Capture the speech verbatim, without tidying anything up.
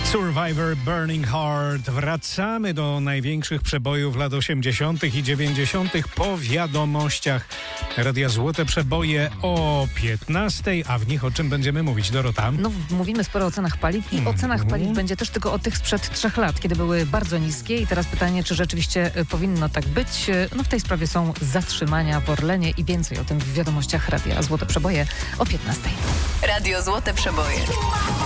Survivor, Burning Heart. Wracamy do największych przebojów lat osiemdziesiątych i dziewięćdziesiątych po wiadomościach Radia Złote Przeboje o piętnastej, a w nich o czym będziemy mówić, Dorota? No, mówimy sporo o cenach paliw i mm. o cenach paliw będzie też tylko o tych sprzed trzech lat, kiedy były bardzo niskie i teraz pytanie, czy rzeczywiście powinno tak być. No w tej sprawie są zatrzymania w Orlenie i więcej o tym w wiadomościach Radia Złote Przeboje o piętnastej. Radio Złote Przeboje.